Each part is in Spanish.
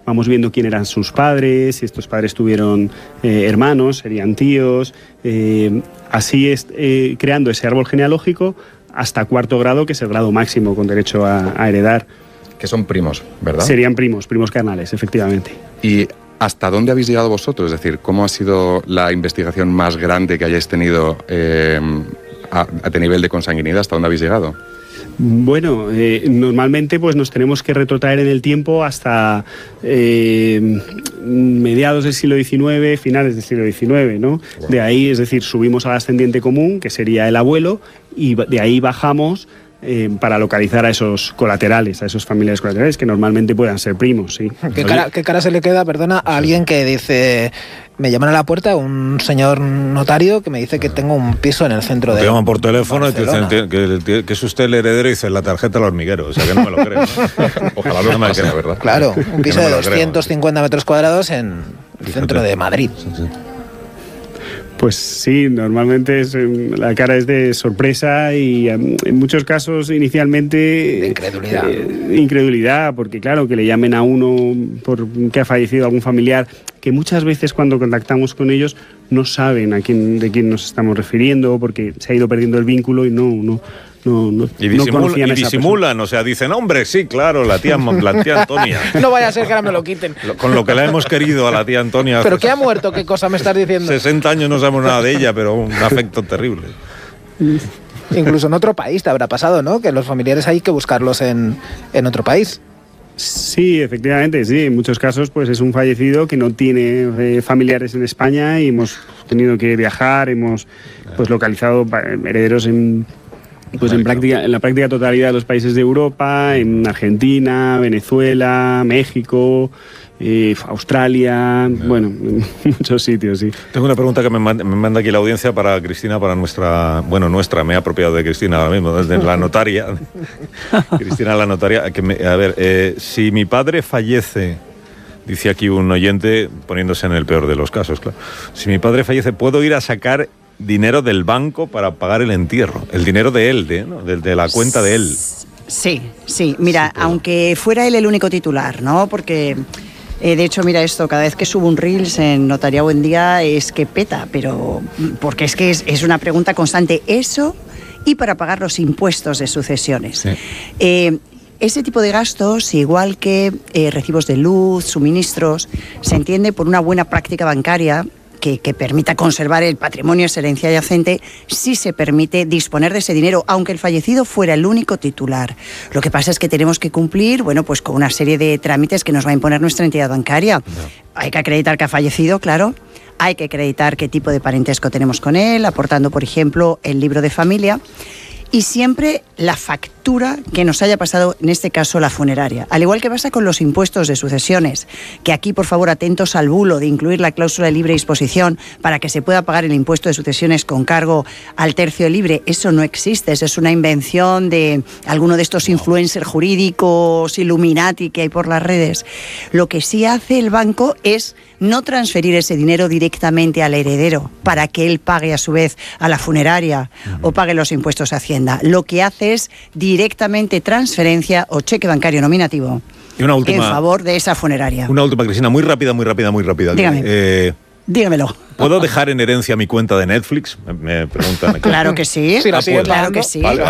vamos viendo quién eran sus padres, si estos padres tuvieron hermanos, serían tíos, así es creando ese árbol genealógico hasta 4º grado, que es el grado máximo con derecho a heredar. Que son primos, ¿verdad? Serían primos carnales, efectivamente. ¿Y hasta dónde habéis llegado vosotros? Es decir, ¿cómo ha sido la investigación más grande que hayáis tenido a nivel de consanguinidad? ¿Hasta dónde habéis llegado? Bueno, normalmente pues nos tenemos que retrotraer en el tiempo hasta mediados del siglo XIX, finales del siglo XIX, ¿no? Wow. De ahí, es decir, subimos al ascendiente común, que sería el abuelo, y de ahí bajamos para localizar a esos colaterales, a esos familiares colaterales, que normalmente puedan ser primos, sí. ¿Qué cara se le queda, perdona, a alguien que dice... Me llaman a la puerta un señor notario que me dice que tengo un piso en el centro de... Te llaman por teléfono Barcelona. Y te dicen que es usted el heredero y dice la tarjeta al hormiguero. O sea, que no me lo creo. Ojalá no me lo crea, ¿verdad? Claro, un piso de 250 metros cuadrados en el centro de Madrid. Sí. Pues sí, normalmente la cara es de sorpresa y en muchos casos inicialmente... De incredulidad. Incredulidad, porque claro, que le llamen a uno porque ha fallecido algún familiar, que muchas veces cuando contactamos con ellos no saben de quién nos estamos refiriendo, porque se ha ido perdiendo el vínculo y no disimulan, o sea, dicen, hombre, sí, claro, la tía Antonia. No vaya a ser que ahora me lo quiten. Con lo que la hemos querido a la tía Antonia. ¿Pero qué ha muerto? ¿Qué cosa me estás diciendo? 60 años no sabemos nada de ella, pero un afecto terrible. Incluso en otro país te habrá pasado, ¿no? Que los familiares hay que buscarlos en otro país. Sí, efectivamente, sí. En muchos casos pues es un fallecido que no tiene familiares en España y hemos tenido que viajar, hemos pues localizado herederos en la práctica totalidad de los países de Europa, en Argentina, Venezuela, México, Australia, bueno, en muchos sitios, sí. Tengo una pregunta que me manda aquí la audiencia para Cristina, para me he apropiado de Cristina ahora mismo, desde la notaria. Cristina, la notaria, si mi padre fallece, dice aquí un oyente, poniéndose en el peor de los casos, claro, si mi padre fallece, ¿puedo ir a sacar dinero del banco para pagar el entierro? El dinero de él, de la cuenta de él. Sí. Mira, sí, aunque fuera él el único titular, ¿no? Porque, de hecho, mira esto, cada vez que subo un Reels en Notaría Buen Día es que peta, pero porque es que es una pregunta constante. Eso y para pagar los impuestos de sucesiones. Sí. Ese tipo de gastos, igual que recibos de luz, suministros, se entiende por una buena práctica bancaria que permita conservar el patrimonio, esa herencia yacente, sí se permite disponer de ese dinero, aunque el fallecido fuera el único titular. Lo que pasa es que tenemos que cumplir, pues con una serie de trámites que nos va a imponer nuestra entidad bancaria. No. Hay que acreditar que ha fallecido, claro. Hay que acreditar qué tipo de parentesco tenemos con él, aportando, por ejemplo, el libro de familia. Y siempre la factura que nos haya pasado, en este caso la funeraria. Al igual que pasa con los impuestos de sucesiones, que aquí, por favor, atentos al bulo de incluir la cláusula de libre disposición para que se pueda pagar el impuesto de sucesiones con cargo al tercio libre. Eso no existe, eso es una invención de alguno de estos influencers jurídicos, Illuminati que hay por las redes. Lo que sí hace el banco es no transferir ese dinero directamente al heredero para que él pague a su vez a la funeraria o pague los impuestos a Hacienda. Lo que hace es directamente transferencia o cheque bancario nominativo y una última, en favor de esa funeraria. Una última, Cristina, muy rápida. Dígame. Dígamelo. ¿Puedo dejar en herencia mi cuenta de Netflix? Me preguntan. Claro que sí. Claro que sí. Vale.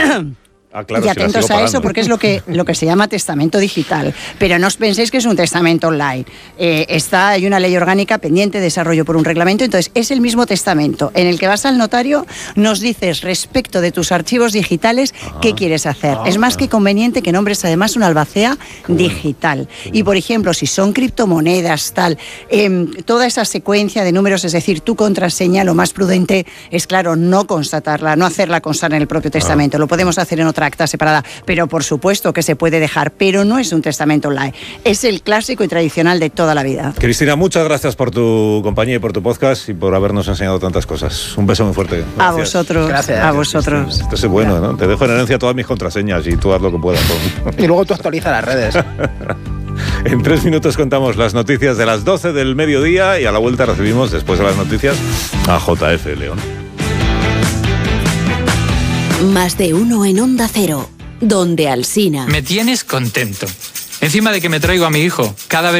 Claro, y atentos a eso porque es lo que se llama testamento digital. Pero no os penséis que es un testamento online. Hay una ley orgánica pendiente de desarrollo por un reglamento, entonces es el mismo testamento en el que vas al notario, nos dices respecto de tus archivos digitales qué quieres hacer. Es más que conveniente que nombres además una albacea digital. Y por ejemplo, si son criptomonedas, toda esa secuencia de números, es decir, tu contraseña, lo más prudente es, claro, no constatarla, no hacerla constar en el propio testamento. Lo podemos hacer en otra acta separada, pero por supuesto que se puede dejar, pero no es un testamento online, es el clásico y tradicional de toda la vida. Cristina, muchas gracias por tu compañía y por tu podcast y por habernos enseñado tantas cosas. Un beso muy fuerte. Gracias. A vosotros. Gracias. A vosotros. Esto es bueno, ¿no? Te dejo en herencia todas mis contraseñas y tú haz lo que puedas. Y luego tú actualiza las redes. En 3 minutos contamos las noticias de las 12 del mediodía y a la vuelta recibimos, después de las noticias, a JF León. Más de uno en Onda Cero, donde Alsina. Me tienes contento. Encima de que me traigo a mi hijo cada vez